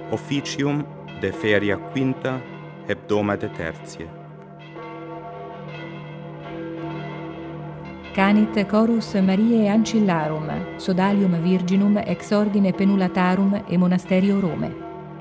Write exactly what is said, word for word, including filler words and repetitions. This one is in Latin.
Officium de feria quinta hebdomade tertiae. Canit chorus Mariae Ancillarum, sodalium virginum ex ordine penulatarum e monasterio Rome.